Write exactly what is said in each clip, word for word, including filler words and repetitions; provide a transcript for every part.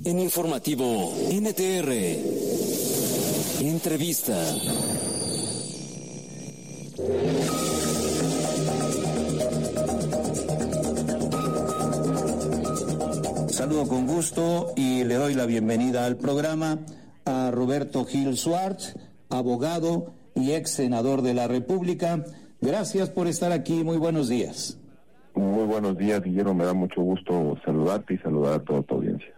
En Informativo N T R, entrevista. Saludo con gusto y le doy la bienvenida al programa a Roberto Gil Suárez, abogado y ex senador de la República. Gracias por estar aquí, muy buenos días. Muy buenos días, Guillermo, me da mucho gusto saludarte y saludar a toda tu audiencia.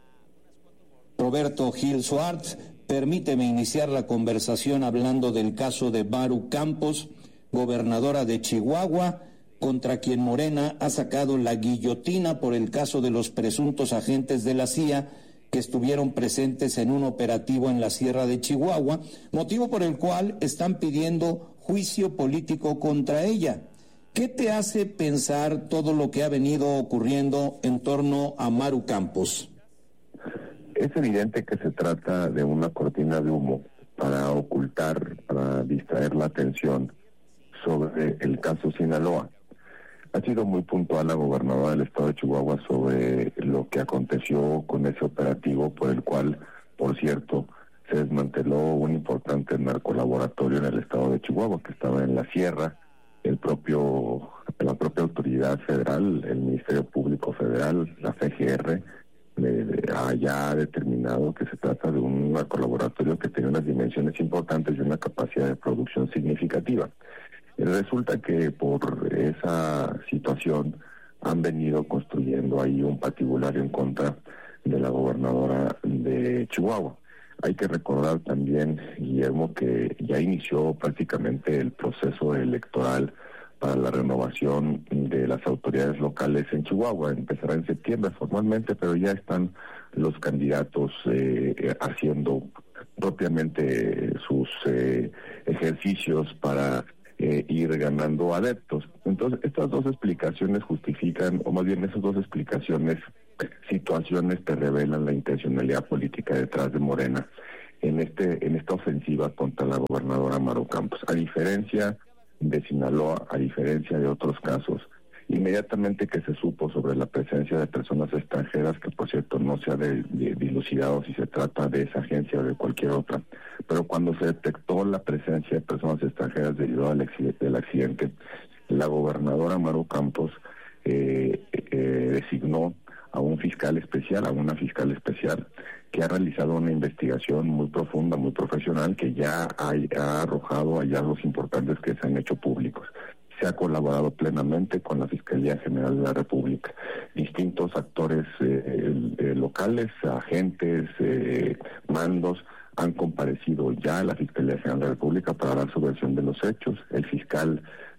Roberto Gil Suárez, permíteme iniciar la conversación hablando del caso de Maru Campos, gobernadora de Chihuahua, contra quien Morena ha sacado la guillotina por el caso de los presuntos agentes de la C I A que estuvieron presentes en un operativo en la Sierra de Chihuahua, motivo por el cual están pidiendo juicio político contra ella. ¿Qué te hace pensar todo lo que ha venido ocurriendo en torno a Maru Campos? Es evidente que se trata de una cortina de humo para ocultar, para distraer la atención sobre el caso Sinaloa. Ha sido muy puntual la gobernadora del estado de Chihuahua sobre lo que aconteció con ese operativo, por el cual, por cierto, se desmanteló un importante narcolaboratorio en el estado de Chihuahua, que estaba en la sierra. El propio, la propia autoridad federal, el Ministerio Público Federal, la F G R, eh, ha determinado que se trata de un narcolaboratorio que tiene unas dimensiones importantes y una capacidad de producción significativa. Resulta que por esa situación han venido construyendo ahí un patibulario en contra de la gobernadora de Chihuahua. Hay que recordar también, Guillermo, que ya inició prácticamente el proceso electoral para la renovación de las autoridades locales en Chihuahua. Empezará en septiembre formalmente, pero ya están los candidatos eh, haciendo propiamente sus eh, ejercicios para Eh, ir ganando adeptos. Entonces, estas dos explicaciones justifican, o más bien esas dos explicaciones, situaciones te revelan la intencionalidad política detrás de Morena en este en esta ofensiva contra la gobernadora Maru Campos. A diferencia de Sinaloa, a diferencia de otros casos, inmediatamente que se supo sobre la presencia de personas extranjeras, que por cierto no se ha de, de, dilucidado si se trata de esa agencia o de cualquier otra, pero cuando se detectó la presencia de personas extranjeras debido al accidente, del accidente, la gobernadora Maru Campos eh, eh, designó a un fiscal especial, a una fiscal especial, que ha realizado una investigación muy profunda, muy profesional, que ya ha, ha arrojado hallazgos importantes que se han hecho públicos. Se ha colaborado plenamente con la Fiscalía General de la República. Distintos actores eh, eh, locales, agentes, eh, mandos, han comparecido ya a la Fiscalía General de la República para dar su versión de los hechos. El fiscal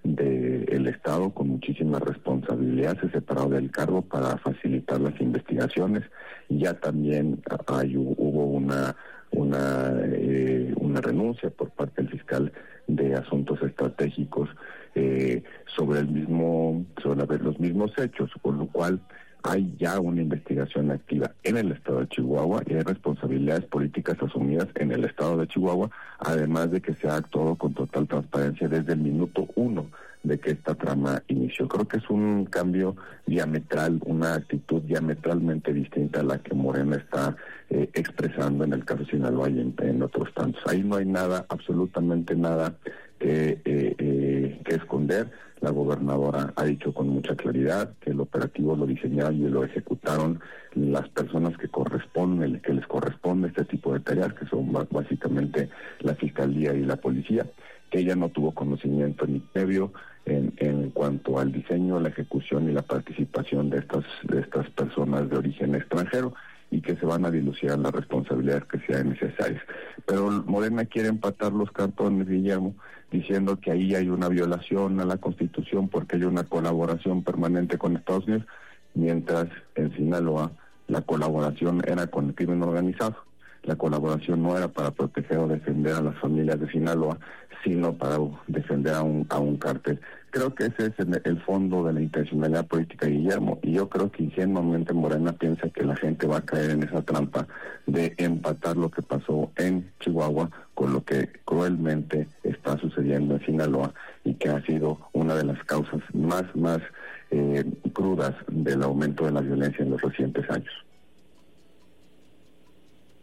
del Estado, con muchísima responsabilidad, se separó del cargo para facilitar las investigaciones. Ya también hay, hubo una una eh, una renuncia por parte del fiscal de Asuntos Estratégicos eh, sobre el mismo sobre los mismos hechos, por lo cual hay ya una investigación activa en el estado de Chihuahua y hay responsabilidades políticas asumidas en el estado de Chihuahua, además de que se ha actuado con total transparencia desde el minuto uno de que esta trama inició. Creo que es un cambio diametral, una actitud diametralmente distinta a la que Morena está eh, expresando en el caso Sinaloa y en, en otros tantos. Ahí no hay nada, absolutamente nada eh, eh, eh, que esconder. La gobernadora ha dicho con mucha claridad que el operativo lo diseñaron y lo ejecutaron las personas que corresponden, que les corresponde este tipo de tareas, que son básicamente la Fiscalía y la Policía, que ella no tuvo conocimiento ni previo en, en cuanto al diseño, la ejecución y la participación de estas, de estas personas de origen extranjero, y que se van a dilucidar las responsabilidades que sean necesarias. Pero Morena quiere empatar los cartones, Guillermo, diciendo que ahí hay una violación a la Constitución porque hay una colaboración permanente con Estados Unidos, mientras en Sinaloa la colaboración era con el crimen organizado. La colaboración no era para proteger o defender a las familias de Sinaloa, sino para defender a un, a un cártel. Creo que ese es el, el fondo de la intencionalidad política de Guillermo, y yo creo que ingenuamente Morena piensa que la gente va a caer en esa trampa de empatar lo que pasó en Chihuahua con lo que cruelmente está sucediendo en Sinaloa, y que ha sido una de las causas más, más eh, crudas del aumento de la violencia en los recientes años.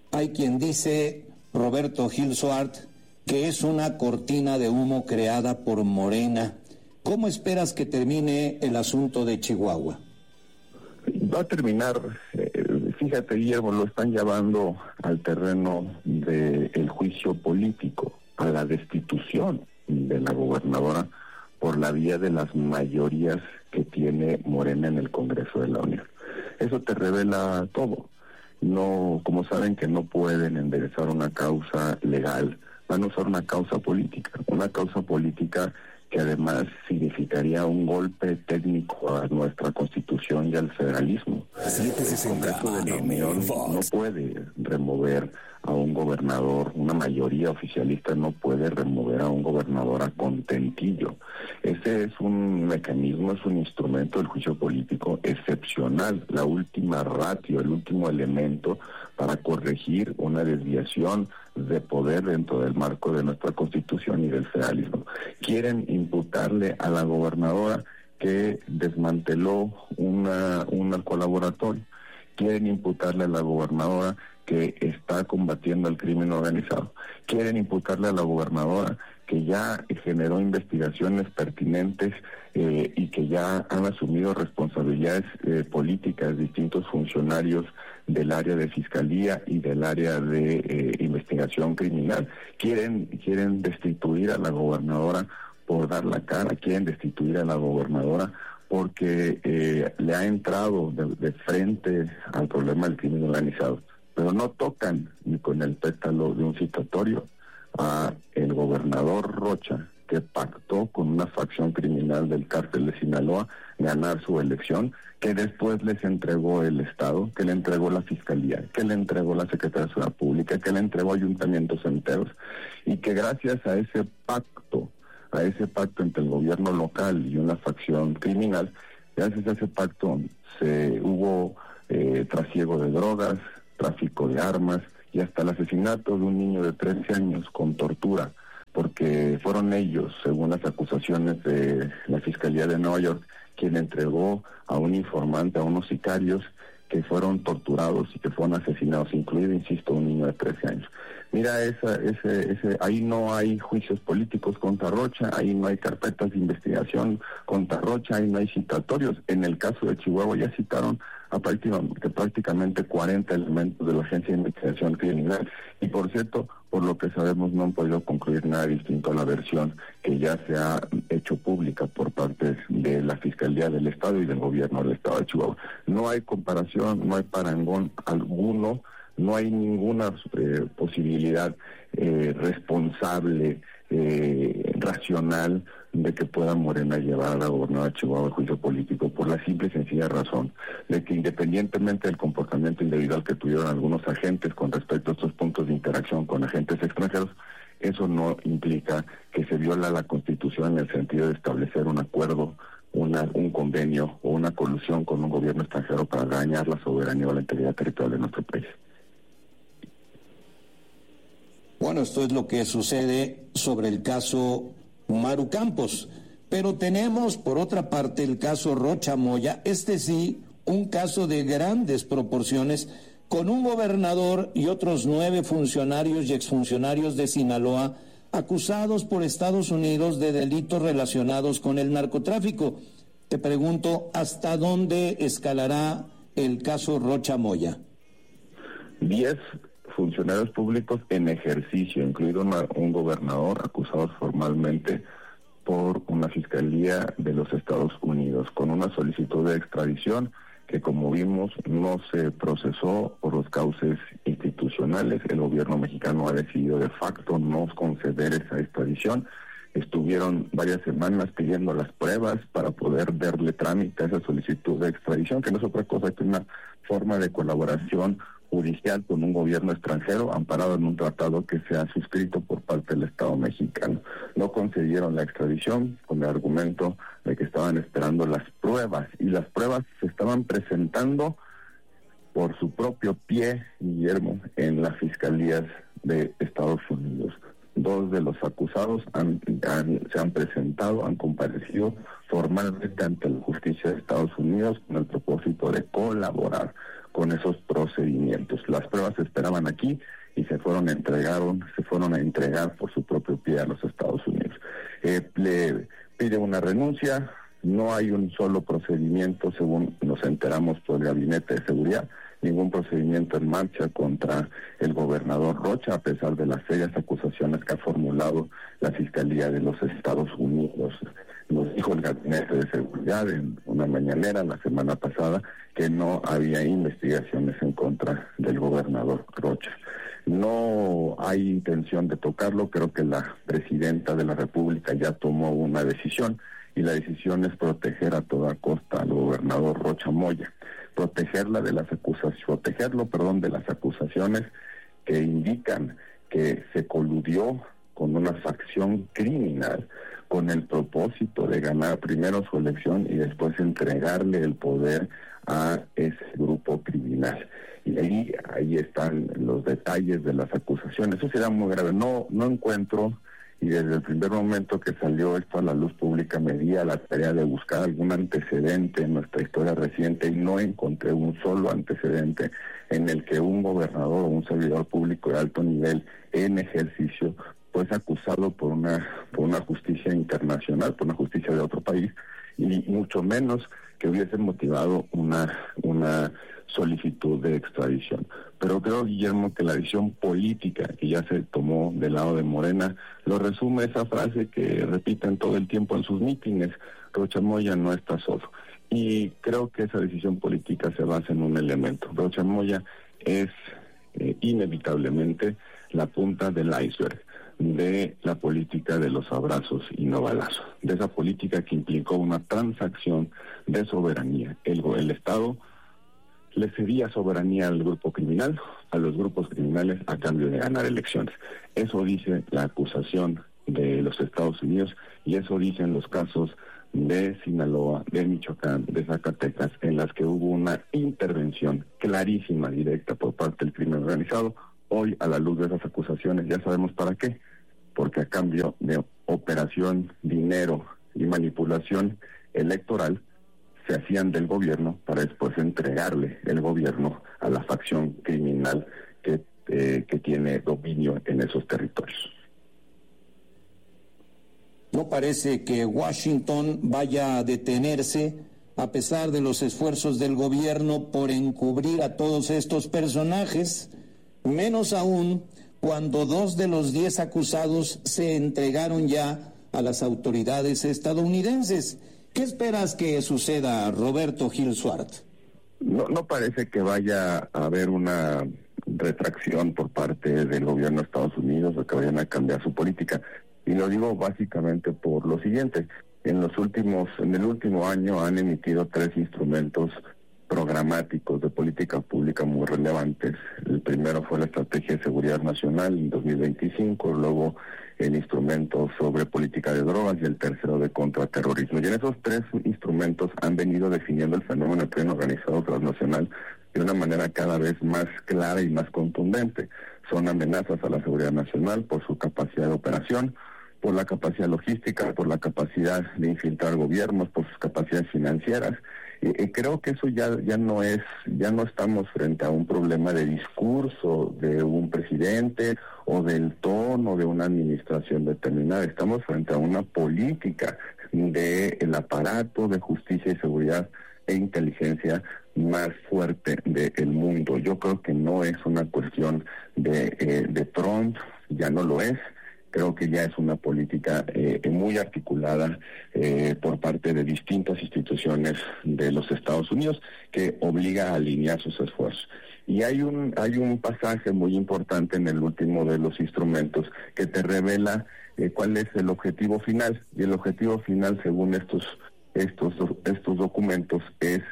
Hay quien dice, Roberto Gil Suart, que es una cortina de humo creada por Morena. ¿Cómo esperas que termine el asunto de Chihuahua? Va a terminar, eh, fíjate, Guillermo, lo están llevando al terreno del juicio político, a la destitución de la gobernadora por la vía de las mayorías que tiene Morena en el Congreso de la Unión. Eso te revela todo. No, como saben que no pueden enderezar una causa legal, van a usar una causa política, una causa política que además significaría un golpe técnico a nuestra Constitución y al federalismo. El Congreso de la Unión no puede remover a un gobernador, una mayoría oficialista no puede remover a un gobernador a contentillo. Ese es un mecanismo, es un instrumento del juicio político excepcional, la última ratio, el último elemento para corregir una desviación de poder dentro del marco de nuestra Constitución y del federalismo. Quieren imputarle a la gobernadora que desmanteló una, una colaboratorio. Quieren imputarle a la gobernadora que está combatiendo el crimen organizado. Quieren imputarle a la gobernadora que ya generó investigaciones pertinentes eh, y que ya han asumido responsabilidades eh, políticas distintos funcionarios del área de fiscalía y del área de eh, investigación criminal. Quieren, quieren destituir a la gobernadora por dar la cara, quieren destituir a la gobernadora porque eh, le ha entrado de, de frente al problema del crimen organizado, pero no tocan ni con el pétalo de un citatorio a el gobernador Rocha, que pactó con una facción criminal del cártel de Sinaloa ganar su elección, que después les entregó el Estado, que le entregó la Fiscalía, que le entregó la Secretaría de Seguridad Pública, que le entregó ayuntamientos enteros, y que gracias a ese pacto, a ese pacto entre el gobierno local y una facción criminal, gracias a ese pacto se hubo eh, trasiego de drogas, tráfico de armas y hasta el asesinato de un niño de trece años con tortura, porque fueron ellos, según las acusaciones de la Fiscalía de Nueva York, quien entregó a un informante, a unos sicarios que fueron torturados y que fueron asesinados, incluido, insisto, un niño de trece años. Mira, esa, ese, ese, ahí no hay juicios políticos contra Rocha, ahí no hay carpetas de investigación contra Rocha, ahí no hay citatorios. En el caso de Chihuahua ya citaron a prácticamente, prácticamente cuarenta elementos de la Agencia de Investigación Criminal. Y por cierto, por lo que sabemos, no han podido concluir nada distinto a la versión que ya se ha hecho pública por parte de la Fiscalía del Estado y del Gobierno del Estado de Chihuahua. No hay comparación, no hay parangón alguno, no hay ninguna eh, posibilidad eh, responsable, eh, racional, de que pueda Morena llevar a la gobernadora de Chihuahua al juicio político, por la simple y sencilla razón de que, independientemente del comportamiento individual que tuvieron algunos agentes con respecto a estos puntos de interacción con agentes extranjeros, eso no implica que se viola la Constitución en el sentido de establecer un acuerdo, una, un convenio o una colusión con un gobierno extranjero para dañar la soberanía o la integridad territorial de nuestro país. Bueno, esto es lo que sucede sobre el caso Maru Campos, pero tenemos por otra parte el caso Rocha Moya, este sí, un caso de grandes proporciones, con un gobernador y otros nueve funcionarios y exfuncionarios de Sinaloa acusados por Estados Unidos de delitos relacionados con el narcotráfico. Te pregunto, ¿hasta dónde escalará el caso Rocha Moya? Diez funcionarios públicos en ejercicio, incluido una, un gobernador, acusados formalmente por una fiscalía de los Estados Unidos, con una solicitud de extradición que, como vimos, no se procesó por los cauces institucionales. El gobierno mexicano ha decidido de facto no conceder esa extradición. Estuvieron varias semanas pidiendo las pruebas para poder darle trámite a esa solicitud de extradición, que no es otra cosa que una forma de colaboración judicial con un gobierno extranjero amparado en un tratado que se ha suscrito por parte del Estado mexicano. No concedieron la extradición con el argumento de que estaban esperando las pruebas, y las pruebas se estaban presentando por su propio pie, Guillermo, en las fiscalías de Estados Unidos. Dos de los acusados han, han, se han presentado, han comparecido formalmente ante la justicia de Estados Unidos con el propósito de colaborar con esos procedimientos. Las pruebas se esperaban aquí y se fueron a entregaron, se fueron a entregar por su propio pie a los Estados Unidos. Eh, le pide una renuncia, no hay un solo procedimiento, según nos enteramos por el Gabinete de Seguridad, ningún procedimiento en marcha contra el gobernador Rocha, a pesar de las serias acusaciones que ha formulado la Fiscalía de los Estados Unidos. Nos dijo el Gabinete de Seguridad en una mañanera la semana pasada que no había investigaciones en contra del gobernador Rocha. No hay intención de tocarlo, creo que la presidenta de la República ya tomó una decisión, y la decisión es proteger a toda costa al gobernador Rocha Moya, protegerla de las acusaciones, protegerlo, perdón, de las acusaciones que indican que se coludió con una facción criminal con el propósito de ganar primero su elección y después entregarle el poder a ese grupo criminal. Y ahí, ahí están los detalles de las acusaciones. Eso será muy grave. No, no encuentro, y desde el primer momento que salió esto a la luz pública me di a la tarea de buscar algún antecedente en nuestra historia reciente y no encontré un solo antecedente en el que un gobernador o un servidor público de alto nivel en ejercicio pues acusado por una por una justicia internacional, por una justicia de otro país, y mucho menos que hubiese motivado una una solicitud de extradición. Pero creo, Guillermo, que la decisión política que ya se tomó del lado de Morena lo resume esa frase que repiten todo el tiempo en sus mítines: Rocha Moya no está solo. Y creo que esa decisión política se basa en un elemento. Rocha Moya es eh, inevitablemente la punta del iceberg de la política de los abrazos y no balazos, de esa política que implicó una transacción de soberanía. El, el Estado le cedía soberanía al grupo criminal, a los grupos criminales, a cambio de ganar elecciones. Eso dice la acusación de los Estados Unidos y eso dicen los casos de Sinaloa, de Michoacán, de Zacatecas, en las que hubo una intervención clarísima, directa por parte del crimen organizado. Hoy, a la luz de esas acusaciones, ya sabemos para qué, porque a cambio de operación, dinero y manipulación electoral, se hacían del gobierno para después entregarle el gobierno a la facción criminal que, eh, que tiene dominio en esos territorios. No parece que Washington vaya a detenerse a pesar de los esfuerzos del gobierno por encubrir a todos estos personajes, menos aún cuando dos de los diez acusados se entregaron ya a las autoridades estadounidenses. ¿Qué esperas que suceda, Roberto Gil Suart? No, no parece que vaya a haber una retracción por parte del gobierno de Estados Unidos o que vayan a cambiar su política. Y lo digo básicamente por lo siguiente: en los últimos, en el último año han emitido tres instrumentos programáticos de política pública muy relevantes. El primero fue la Estrategia de Seguridad Nacional en dos mil veinticinco, luego el instrumento sobre política de drogas y el tercero de contraterrorismo. Y en esos tres instrumentos han venido definiendo el fenómeno del crimen organizado transnacional de una manera cada vez más clara y más contundente. Son amenazas a la seguridad nacional por su capacidad de operación, por la capacidad logística, por la capacidad de infiltrar gobiernos, por sus capacidades financieras. Y, y creo que eso ya ya no es, ya no estamos frente a un problema de discurso de un presidente o del tono de una administración determinada. Estamos frente a una política del aparato de justicia y seguridad e inteligencia más fuerte del mundo. Yo creo que no es una cuestión de, eh, de Trump, ya no lo es. Creo que ya es una política eh, muy articulada eh, por parte de distintas instituciones de los Estados Unidos que obliga a alinear sus esfuerzos. Y hay un hay un pasaje muy importante en el último de los instrumentos que te revela eh, cuál es el objetivo final. Y el objetivo final, según estos estos estos documentos, es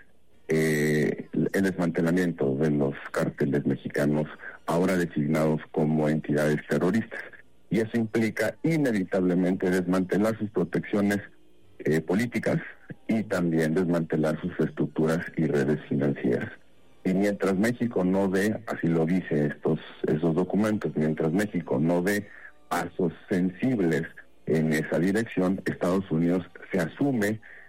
eh, el desmantelamiento de los cárteles mexicanos, ahora designados como entidades terroristas. Y eso implica inevitablemente desmantelar sus protecciones eh, políticas y también desmantelar sus estructuras y redes financieras. Y mientras México no dé, así lo dice estos esos documentos, mientras México no dé pasos sensibles en esa dirección, Estados Unidos se asume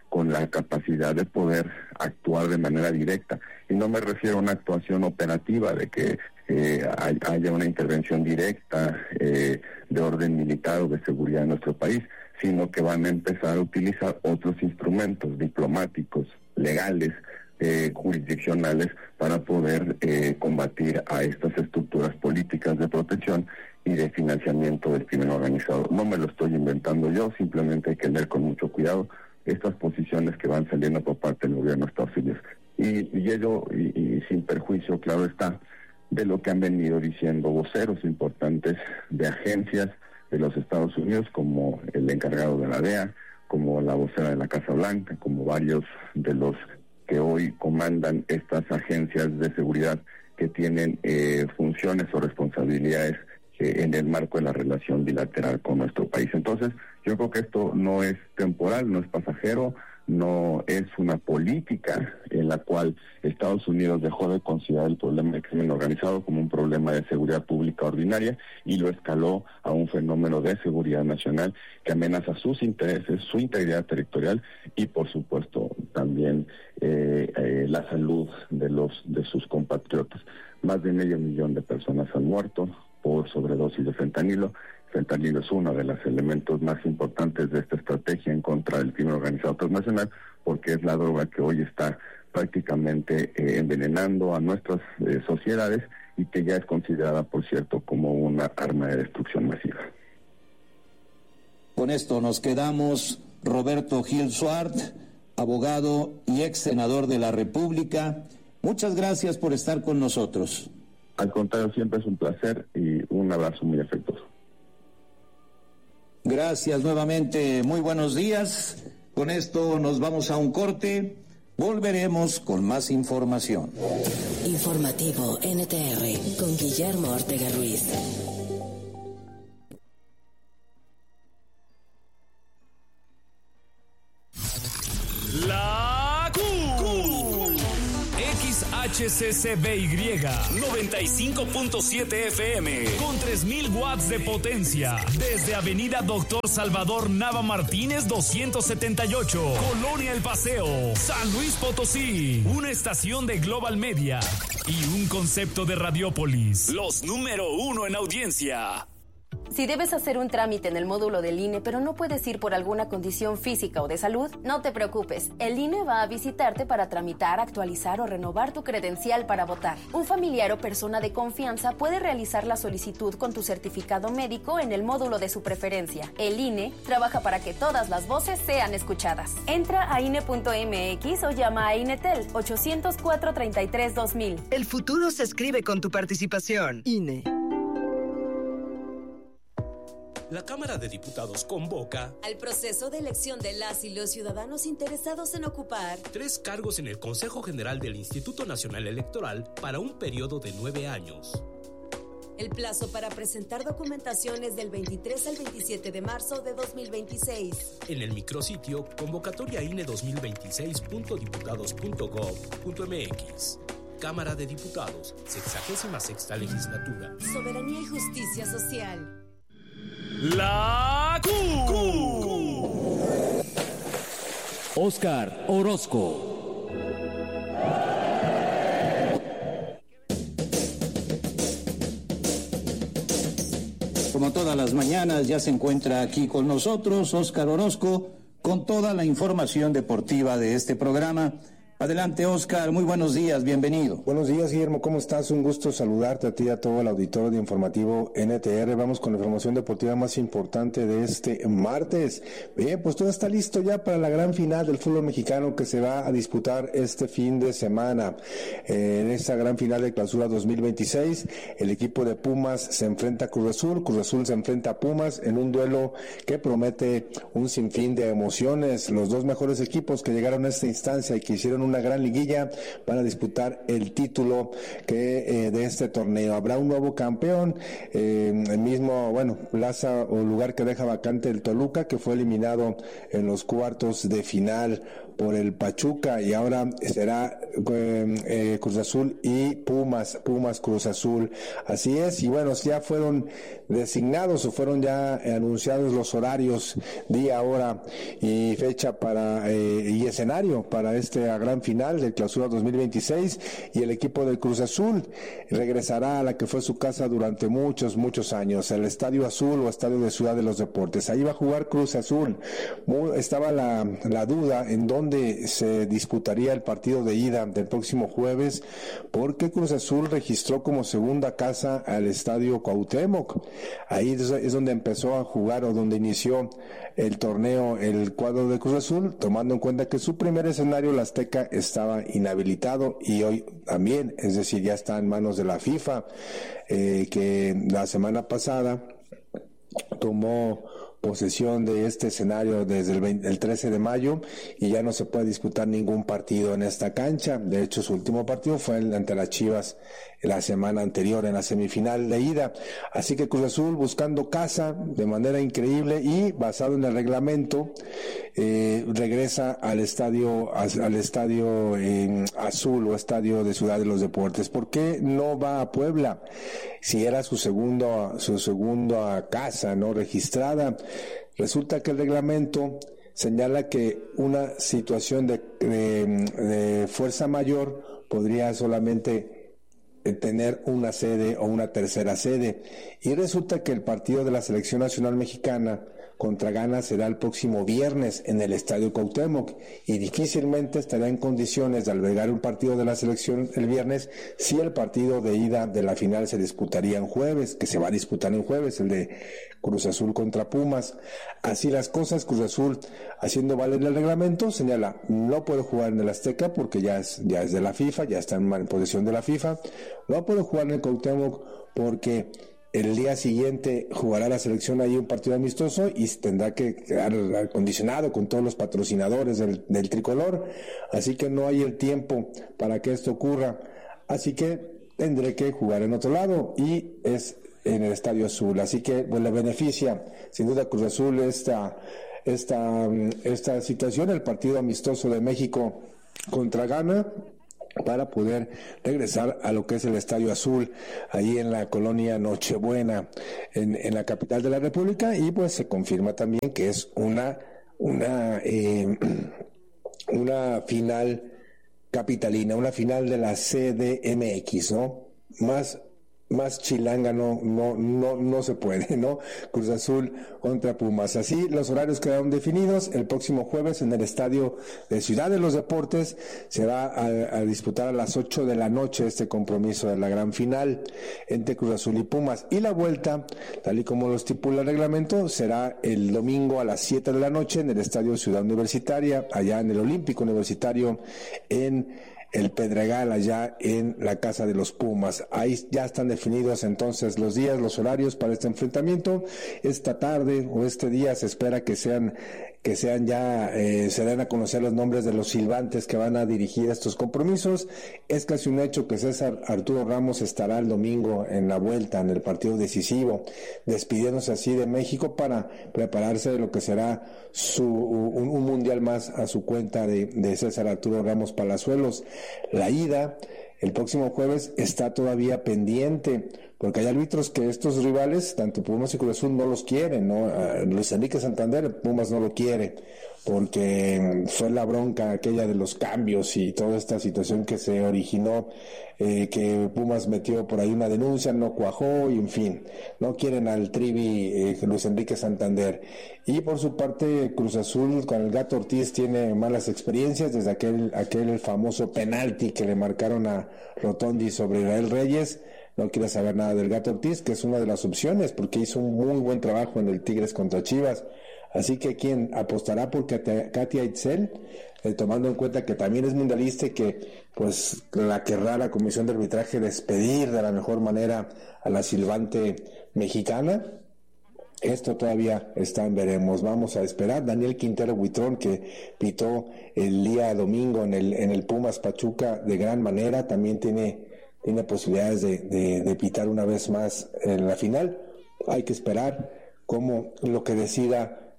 con la capacidad de poder actuar de manera directa. Y no me refiero a una actuación operativa de que eh, hay, haya una intervención directa eh, de orden militar o de seguridad en nuestro país, sino que van a empezar a utilizar otros instrumentos diplomáticos, legales, eh, jurisdiccionales, para poder eh, combatir a estas estructuras políticas de protección y de financiamiento del crimen organizado. No me lo estoy inventando yo, simplemente hay que leer con mucho cuidado estas posiciones que van saliendo por parte del gobierno de Estados Unidos. Y, y ello, y, y sin perjuicio, claro está, de lo que han venido diciendo voceros importantes de agencias de los Estados Unidos, como el encargado de la D E A, como la vocera de la Casa Blanca, como varios de los que hoy comandan estas agencias de seguridad que tienen eh, funciones o responsabilidades eh, en el marco de la relación bilateral con nuestro país. Entonces, yo creo que esto no es temporal, no es pasajero, no es una política en la cual Estados Unidos dejó de considerar el problema del crimen organizado como un problema de seguridad pública ordinaria y lo escaló a un fenómeno de seguridad nacional que amenaza sus intereses, su integridad territorial y, por supuesto, también eh, eh, la salud de los de sus compatriotas. Más de medio millón de personas han muerto por sobredosis de fentanilo. Fentanilo es uno de los elementos más importantes de esta estrategia en contra del crimen organizado transnacional, porque es la droga que hoy está prácticamente eh, envenenando a nuestras eh, sociedades y que ya es considerada, por cierto, como una arma de destrucción masiva. Con esto nos quedamos. Roberto Gil Suart, abogado y ex senador de la República, muchas gracias por estar con nosotros. Al contrario, siempre es un placer y un abrazo muy afectuoso. Gracias nuevamente, muy buenos días. Con esto nos vamos a un corte, volveremos con más información. Informativo N T R con Guillermo Ortega Ruiz. La Q. X H C C B Y noventa y cinco punto siete F M con tres mil watts de potencia desde Avenida Doctor Salvador Nava Martínez doscientos setenta y ocho, Colonia El Paseo, San Luis Potosí. Una estación de Global Media y un concepto de Radiópolis. Los número uno en audiencia. Si debes hacer un trámite en el módulo del I N E, pero no puedes ir por alguna condición física o de salud, no te preocupes. El I N E va a visitarte para tramitar, actualizar o renovar tu credencial para votar. Un familiar o persona de confianza puede realizar la solicitud con tu certificado médico en el módulo de su preferencia. El I N E trabaja para que todas las voces sean escuchadas. Entra a I N E punto M X o llama a INETEL ochocientos cuatro, treinta y tres, dos mil. El futuro se escribe con tu participación. I N E. La Cámara de Diputados convoca al proceso de elección de las y los ciudadanos interesados en ocupar tres cargos en el Consejo General del Instituto Nacional Electoral para un periodo de nueve años. El plazo para presentar documentación es del veintitrés al veintisiete de marzo de dos mil veintiséis. En el micrositio convocatoria I N E dos mil veintiséis punto diputados punto gob punto M X. Cámara de Diputados, sexagésima sexta legislatura. Soberanía y justicia social. La Q. Q. Oscar Orozco. Como todas las mañanas, ya se encuentra aquí con nosotros Oscar Orozco con toda la información deportiva de este programa. Adelante, Oscar, muy buenos días, bienvenido. Buenos días, Guillermo, ¿cómo estás? Un gusto saludarte a ti y a todo el auditorio de Informativo N T R. Vamos con la información deportiva más importante de este martes. Bien, pues todo está listo ya para la gran final del fútbol mexicano que se va a disputar este fin de semana. Eh, en esta gran final de clausura dos mil veintiséis, el equipo de Pumas se enfrenta a Cruz Azul, Cruz Azul se enfrenta a Pumas en un duelo que promete un sinfín de emociones. Los dos mejores equipos que llegaron a esta instancia y que hicieron un una gran liguilla van a disputar el título que eh, de este torneo. Habrá un nuevo campeón, eh, el mismo, bueno, plaza o lugar que deja vacante el Toluca, que fue eliminado en los cuartos de final por el Pachuca, y ahora será eh, Cruz Azul y Pumas, Pumas Cruz Azul. Así es, y bueno, ya fueron designados o fueron ya anunciados los horarios, día, hora y fecha para eh, y escenario para esta gran final del Clausura dos mil veintiséis, y el equipo del Cruz Azul regresará a la que fue su casa durante muchos, muchos años, el Estadio Azul o Estadio de Ciudad de los Deportes. Ahí va a jugar Cruz Azul. Muy, estaba la, la duda en dónde se disputaría el partido de ida del próximo jueves, porque Cruz Azul registró como segunda casa al Estadio Cuauhtémoc. Ahí es donde empezó a jugar o donde inició el torneo el cuadro de Cruz Azul, tomando en cuenta que su primer escenario, el Azteca, estaba inhabilitado y hoy también, es decir, ya está en manos de la FIFA, eh, que la semana pasada tomó posesión de este escenario desde el, veinte, el trece de mayo, y ya no se puede disputar ningún partido en esta cancha. De hecho, su último partido fue ante las Chivas la semana anterior en la semifinal de ida. Así que Cruz Azul buscando casa de manera increíble y basado en el reglamento, eh, regresa al estadio al estadio eh, azul o estadio de Ciudad de los Deportes. ¿Por qué no va a Puebla? Si era su segundo su segunda casa no registrada. Resulta que el reglamento señala que una situación de, de, de fuerza mayor podría solamente tener una sede o una tercera sede, y resulta que el partido de la Selección Nacional Mexicana contra Ghana será el próximo viernes en el Estadio Cuauhtémoc, y difícilmente estará en condiciones de albergar un partido de la selección el viernes si el partido de ida de la final se disputaría en jueves, que se va a disputar en jueves, el de Cruz Azul contra Pumas. Así las cosas, Cruz Azul, haciendo valer el reglamento, señala, no puede jugar en el Azteca porque ya es, ya es de la FIFA, ya está en posesión de la FIFA, no puede jugar en el Cuauhtémoc porque el día siguiente jugará la selección ahí un partido amistoso y tendrá que quedar acondicionado con todos los patrocinadores del, del tricolor, así que no hay el tiempo para que esto ocurra, así que tendré que jugar en otro lado, y es en el Estadio Azul. Así que pues le beneficia sin duda Cruz Azul esta, esta, esta situación, el partido amistoso de México contra Ghana, para poder regresar a lo que es el Estadio Azul, ahí en la colonia Nochebuena, en, en la capital de la República, y pues se confirma también que es una, una, eh, una final capitalina, una final de la C D M X, ¿no? Más Más chilanga no, no, no, no se puede, ¿no? Cruz Azul contra Pumas. Así los horarios quedaron definidos. El próximo jueves en el Estadio de Ciudad de los Deportes se va a, a disputar a las ocho de la noche este compromiso de la gran final entre Cruz Azul y Pumas. Y la vuelta, tal y como lo estipula el reglamento, será el domingo a las siete de la noche en el Estadio Ciudad Universitaria, allá en el Olímpico Universitario, en el Pedregal, allá en la casa de los Pumas. Ahí ya están definidos entonces los días, los horarios para este enfrentamiento. Esta tarde o este día se espera que sean que sean ya, eh, se den a conocer los nombres de los silbantes que van a dirigir estos compromisos. Es casi un hecho que César Arturo Ramos estará el domingo en la vuelta, en el partido decisivo, despidiéndose así de México para prepararse de lo que será su un, un mundial más a su cuenta de, de César Arturo Ramos Palazuelos. La ida el próximo jueves está todavía pendiente, porque hay árbitros que estos rivales, tanto Pumas y Cruz Azul, no los quieren, ¿no? Uh, Luis Enrique Santander, Pumas no lo quiere, porque fue la bronca aquella de los cambios y toda esta situación que se originó, eh, que Pumas metió por ahí una denuncia, no cuajó, y en fin, no quieren al Trivi eh, Luis Enrique Santander. Y por su parte, Cruz Azul con el Gato Ortiz tiene malas experiencias desde aquel, aquel famoso penalti que le marcaron a Rotondi sobre Israel Reyes. No quiere saber nada del Gato Ortiz, que es una de las opciones, porque hizo un muy buen trabajo en el Tigres contra Chivas. Así que quien apostará por Katia Itzel, eh, tomando en cuenta que también es mundialista y que pues la querrá la Comisión de Arbitraje despedir de la mejor manera a la silbante mexicana. Esto todavía está en veremos. Vamos a esperar. Daniel Quintero Huitrón, que pitó el día domingo en el en el Pumas Pachuca de gran manera, también tiene tiene posibilidades de, de, de pitar una vez más en la final. Hay que esperar cómo lo que decida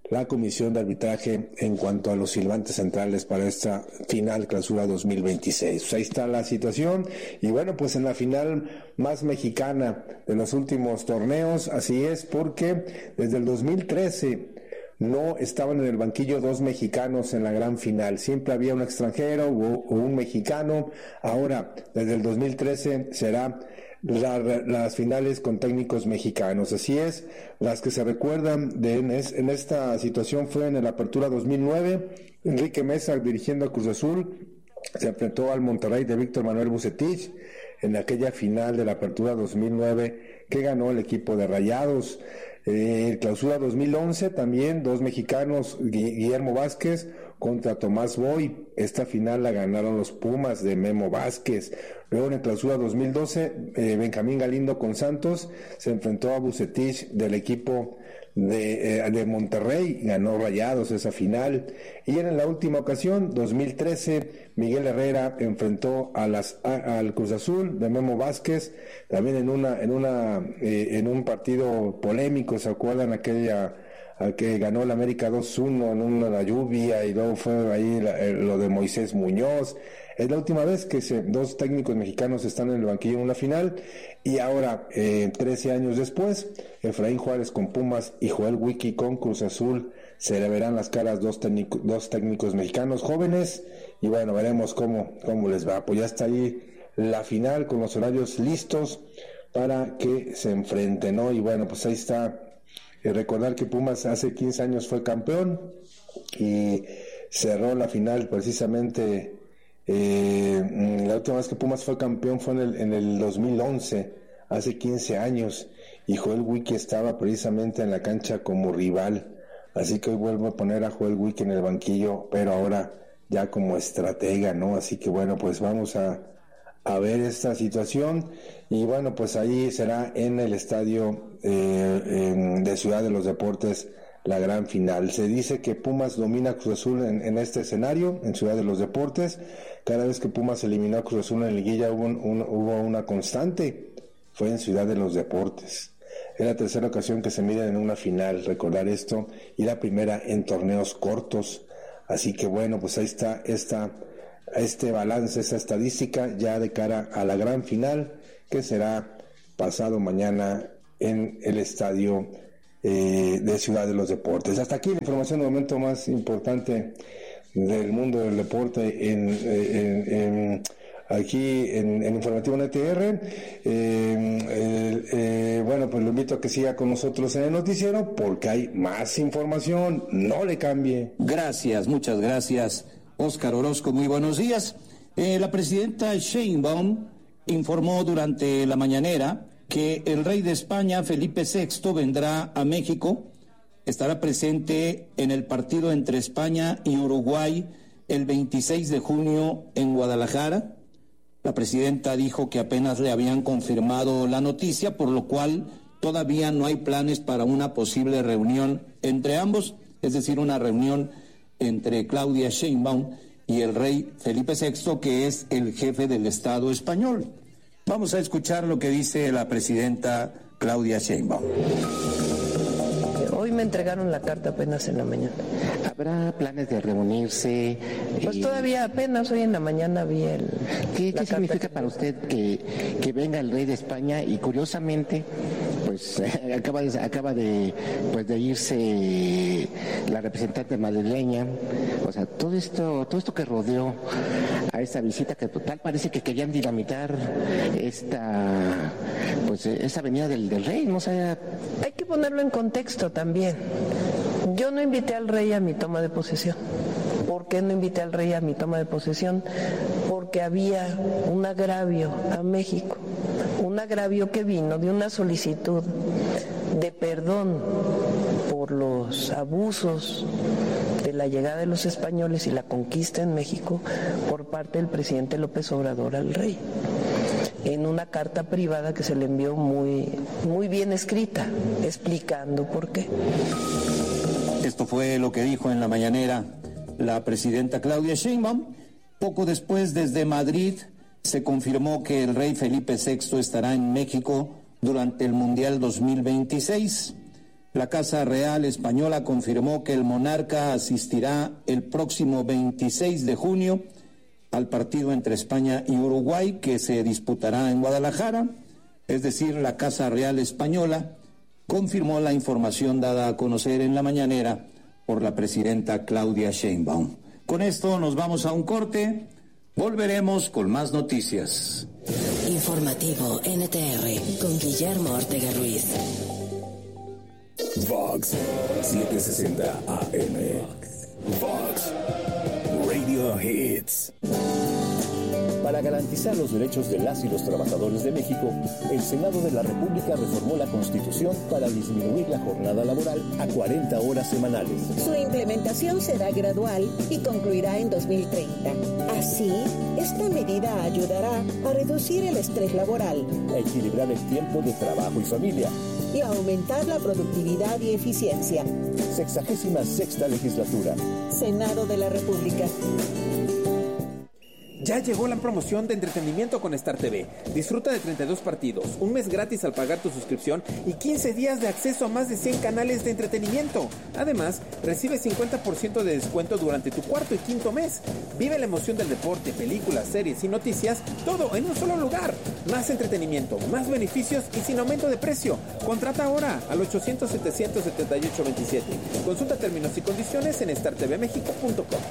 la Comisión de Arbitraje en cuanto a los silbantes centrales para esta final Clausura dos mil veintiséis. Pues ahí está la situación, y bueno, pues en la final más mexicana de los últimos torneos, así es, porque desde el dos mil trece no estaban en el banquillo dos mexicanos en la gran final, siempre había un extranjero o, o un mexicano. Ahora, desde el dos mil trece será La, las finales con técnicos mexicanos, así es. Las que se recuerdan de en, es, en esta situación fue en el Apertura dos mil nueve, Enrique Mesa dirigiendo a Cruz Azul se enfrentó al Monterrey de Víctor Manuel Bucetich en aquella final de la Apertura dos mil nueve que ganó el equipo de Rayados. Eh, Clausura dos mil once también dos mexicanos, Guillermo Vázquez contra Tomás Boy. Esta final la ganaron los Pumas de Memo Vázquez. Luego en el Clausura dos mil doce, eh, Benjamín Galindo con Santos se enfrentó a Bucetich del equipo de, eh, de Monterrey, ganó Rayados esa final. Y en la última ocasión, dos mil trece, Miguel Herrera enfrentó a las, a, al Cruz Azul de Memo Vázquez, también en una en una eh, en un partido polémico. ¿Se acuerdan aquella a que ganó el América dos uno en una la lluvia, y luego fue ahí la, eh, lo de Moisés Muñoz? Es la última vez que se, dos técnicos mexicanos están en el banquillo en una final, y ahora, eh, trece años después, Efraín Juárez con Pumas y Joel Wiki con Cruz Azul, se le verán las caras dos, técnico, dos técnicos mexicanos jóvenes, y bueno, veremos cómo, cómo les va. Pues ya está ahí la final con los horarios listos para que se enfrenten, ¿no? Y bueno, pues ahí está. Eh, recordar que Pumas hace quince años fue campeón y cerró la final precisamente. Eh, la última vez que Pumas fue campeón fue en el, en el dos mil once, hace quince años, y Joel Wiki estaba precisamente en la cancha como rival, así que hoy vuelvo a poner a Joel Wiki en el banquillo, pero ahora ya como estratega, ¿no? Así que bueno, pues vamos a, a ver esta situación, y bueno, pues ahí será en el estadio eh, en, de Ciudad de los Deportes la gran final. Se dice que Pumas domina a Cruz Azul en, en este escenario, en Ciudad de los Deportes. Cada vez que Pumas eliminó a Cruz Azul en liguilla hubo, un, un, hubo una constante, fue en Ciudad de los Deportes. Es la tercera ocasión que se miden en una final, recordar esto, y la primera en torneos cortos. Así que bueno, pues ahí está esta, este balance, esa estadística ya de cara a la gran final, que será pasado mañana en el estadio Eh, de Ciudad de los Deportes. Hasta aquí la información de momento más importante del mundo del deporte en, en, en aquí en, en Informativo N T R. Eh, eh, eh, bueno, pues lo invito a que siga con nosotros en el noticiero porque hay más información. No le cambie. Gracias, muchas gracias, Óscar Orozco. Muy buenos días. Eh, la presidenta Sheinbaum informó durante la mañanera que el rey de España, Felipe sexto, vendrá a México, estará presente en el partido entre España y Uruguay el veintiséis de junio en Guadalajara. La presidenta dijo que apenas le habían confirmado la noticia, por lo cual todavía no hay planes para una posible reunión entre ambos, es decir, una reunión entre Claudia Sheinbaum y el rey Felipe sexto, que es el jefe del Estado español. Vamos a escuchar lo que dice la presidenta Claudia Sheinbaum. Hoy me entregaron la carta apenas en la mañana. ¿Habrá planes de reunirse? Pues y... todavía apenas hoy en la mañana vi el... ¿Qué, ¿qué significa que... para usted que, que venga el rey de España y curiosamente pues eh, acaba de, acaba de, pues, de irse la representante madrileña? O sea, todo esto, todo esto que rodeó a esta visita, que total parece que querían dinamitar esta, pues esa venida del, del rey, no sé. Hay que ponerlo en contexto también. Yo no invité al rey a mi toma de posesión. ¿Por qué no invité al rey a mi toma de posesión? Porque había un agravio a México, un agravio que vino de una solicitud de perdón por los abusos de la llegada de los españoles y la conquista en México por parte del presidente López Obrador al rey, en una carta privada que se le envió muy, muy bien escrita, explicando por qué. Esto fue lo que dijo en la mañanera la presidenta Claudia Sheinbaum. Poco después, desde Madrid, se confirmó que el rey Felipe sexto estará en México durante el Mundial dos mil veintiséis. La Casa Real Española confirmó que el monarca asistirá el próximo veintiséis de junio al partido entre España y Uruguay, que se disputará en Guadalajara. Es decir, la Casa Real Española confirmó la información dada a conocer en la mañanera por la presidenta Claudia Sheinbaum. Con esto nos vamos a un corte. Volveremos con más noticias. Informativo N T R con Guillermo Ortega Ruiz. Vox setecientos sesenta A M. Vox Radio Hits. Para garantizar los derechos de las y los trabajadores de México, el Senado de la República reformó la Constitución para disminuir la jornada laboral a cuarenta horas semanales. Su implementación será gradual y concluirá en dos mil treinta. Así, esta medida ayudará a reducir el estrés laboral, a equilibrar el tiempo de trabajo y familia y a aumentar la productividad y eficiencia. Sexagésima sexta legislatura. Senado de la República. Ya llegó la promoción de entretenimiento con Star T V. Disfruta de treinta y dos partidos, un mes gratis al pagar tu suscripción y quince días de acceso a más de cien canales de entretenimiento. Además, recibe cincuenta por ciento de descuento durante tu cuarto y quinto mes. Vive la emoción del deporte, películas, series y noticias, todo en un solo lugar. Más entretenimiento, más beneficios y sin aumento de precio. Contrata ahora al ochocientos, setecientos setenta y ocho veintisiete. Consulta términos y condiciones en star t v mexico punto com.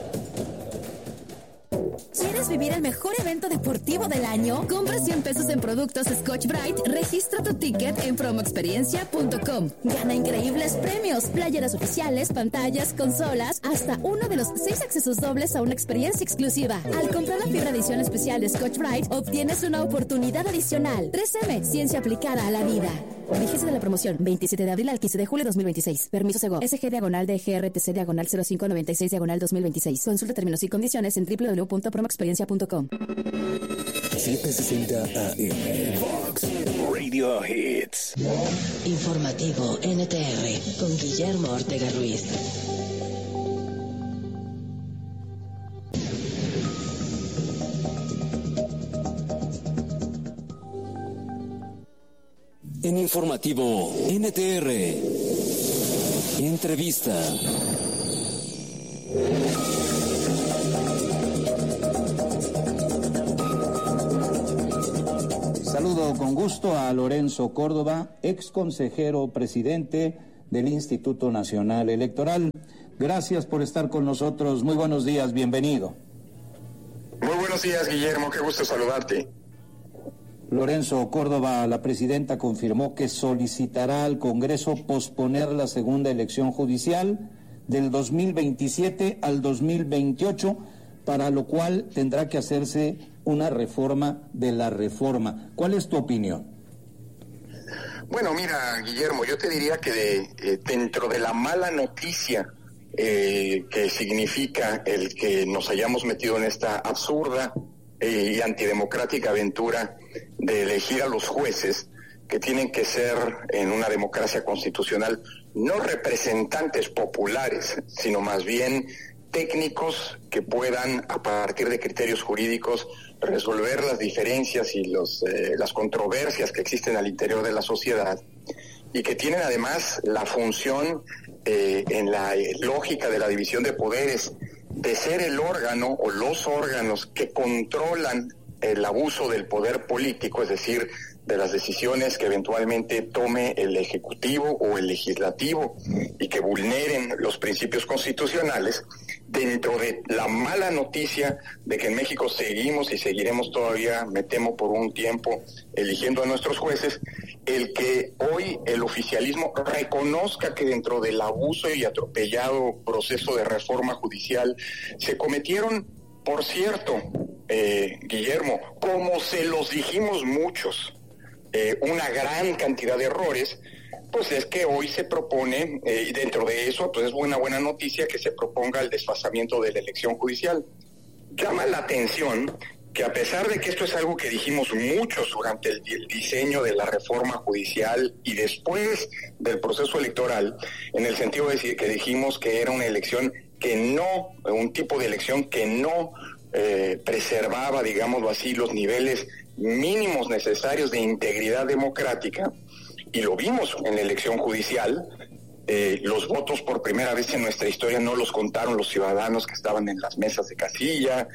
¿Quieres vivir el mejor evento deportivo del año? Compra cien pesos en productos Scotch-Brite, registra tu ticket en promo experiencia punto com. Gana increíbles premios, playeras oficiales, pantallas, consolas, hasta uno de los seis accesos dobles a una experiencia exclusiva. Al comprar la fibra edición especial de Scotch-Brite, obtienes una oportunidad adicional. tres eme, ciencia aplicada a la vida. Vigencia de la promoción, veintisiete de abril al quince de julio de dos mil veintiséis. Permiso Sego. S G diagonal D G R T C diagonal cero cinco noventa y seis diagonal dos mil veintiséis. Consulta términos y condiciones en doble u doble u doble u punto promo experiencia punto com. setecientos sesenta A M. Vox Radio Hits. Informativo N T R con Guillermo Ortega Ruiz. En Informativo N T R. Entrevista. Saludo con gusto a Lorenzo Córdoba, ex consejero presidente del Instituto Nacional Electoral. Gracias por estar con nosotros. Muy buenos días, bienvenido. Muy buenos días, Guillermo, qué gusto saludarte. Lorenzo Córdoba, la presidenta confirmó que solicitará al Congreso posponer la segunda elección judicial del dos mil veintisiete al dos mil veintiocho, para lo cual tendrá que hacerse una reforma de la reforma. ¿Cuál es tu opinión? Bueno, mira, Guillermo, yo te diría que de, eh, dentro de la mala noticia eh, que significa el que nos hayamos metido en esta absurda y antidemocrática aventura de elegir a los jueces, que tienen que ser en una democracia constitucional no representantes populares, sino más bien técnicos que puedan, a partir de criterios jurídicos, resolver las diferencias y los, eh, las controversias que existen al interior de la sociedad, y que tienen además la función, eh, en la eh, lógica de la división de poderes, de ser el órgano o los órganos que controlan el abuso del poder político, es decir, de las decisiones que eventualmente tome el Ejecutivo o el Legislativo y que vulneren los principios constitucionales, dentro de la mala noticia de que en México seguimos y seguiremos todavía, me temo, por un tiempo eligiendo a nuestros jueces. El que hoy el oficialismo reconozca que dentro del abuso y atropellado proceso de reforma judicial se cometieron, por cierto, eh, Guillermo, como se los dijimos muchos, eh, una gran cantidad de errores, pues es que hoy se propone, eh, y dentro de eso, pues es una buena noticia que se proponga el desfasamiento de la elección judicial. Llama la atención que, a pesar de que esto es algo que dijimos muchos durante el, el diseño de la reforma judicial y después del proceso electoral, en el sentido de decir que dijimos que era una elección que no, un tipo de elección que no eh, preservaba, digámoslo así, los niveles mínimos necesarios de integridad democrática, y lo vimos en la elección judicial. Eh, los votos por primera vez en nuestra historia no los contaron los ciudadanos que estaban en las mesas de casilla.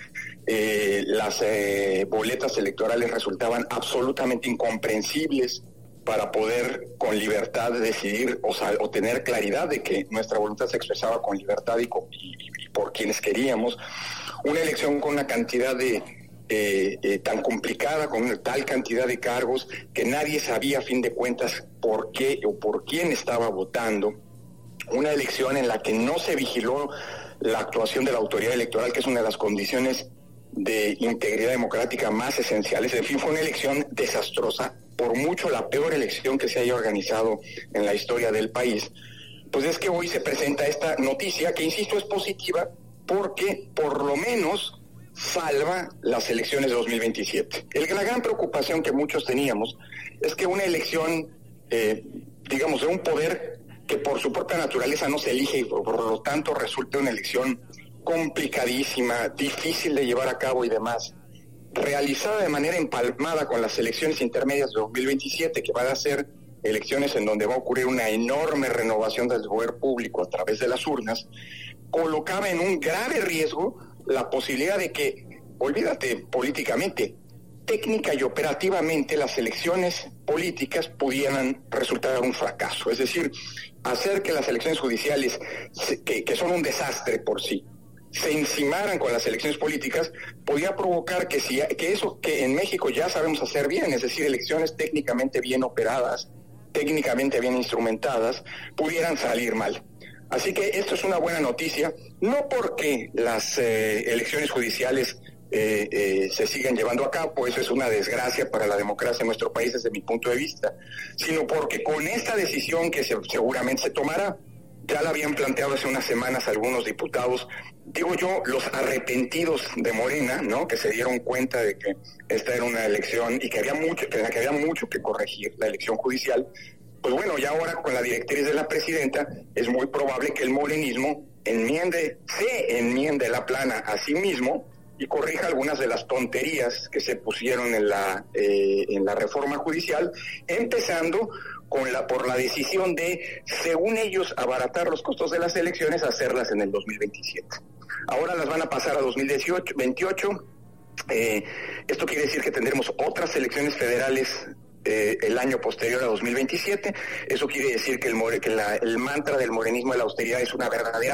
Eh, las eh, boletas electorales resultaban absolutamente incomprensibles para poder con libertad decidir o, sea, o tener claridad de que nuestra voluntad se expresaba con libertad y, con, y, y por quienes queríamos. Una elección con una cantidad de eh, eh, tan complicada, con una tal cantidad de cargos que nadie sabía a fin de cuentas por qué o por quién estaba votando. Una elección en la que no se vigiló la actuación de la autoridad electoral, que es una de las condiciones de integridad democrática más esenciales. En fin, fue una elección desastrosa, por mucho la peor elección que se haya organizado en la historia del país. Pues es que hoy se presenta esta noticia que, insisto, es positiva porque por lo menos salva las elecciones de dos mil veintisiete. El, la gran preocupación que muchos teníamos es que una elección, eh, digamos, de un poder que por su propia naturaleza no se elige y por, por lo tanto resulta una elección complicadísima, difícil de llevar a cabo y demás, realizada de manera empalmada con las elecciones intermedias de dos mil veintisiete, que van a ser elecciones en donde va a ocurrir una enorme renovación del poder público a través de las urnas, colocaba en un grave riesgo la posibilidad de que, olvídate políticamente, técnica y operativamente las elecciones políticas pudieran resultar un fracaso. Es decir, hacer que las elecciones judiciales, que, que son un desastre por sí, se encimaran con las elecciones políticas, podía provocar que, si, que eso que en México ya sabemos hacer bien, es decir, elecciones técnicamente bien operadas, técnicamente bien instrumentadas, pudieran salir mal. Así que esto es una buena noticia, no porque las eh, elecciones judiciales eh, eh, se sigan llevando a cabo, eso es una desgracia para la democracia en nuestro país desde mi punto de vista, sino porque con esta decisión que se, seguramente se tomará, ya la habían planteado hace unas semanas algunos diputados, digo yo, los arrepentidos de Morena, ¿no?, que se dieron cuenta de que esta era una elección y que había mucho, que en la que había mucho que corregir, la elección judicial. Pues bueno, ya ahora con la directriz de la presidenta es muy probable que el morenismo enmiende, se enmiende la plana a sí mismo y corrija algunas de las tonterías que se pusieron en la eh, en la reforma judicial, empezando con la por la decisión de, según ellos, abaratar los costos de las elecciones, hacerlas en el dos mil veintisiete. Ahora las van a pasar a dos mil veintiocho. Eh, esto quiere decir que tendremos otras elecciones federales Eh, el año posterior a dos mil veintisiete. Eso quiere decir que el more, que la, el mantra del morenismo de la austeridad es una verdadera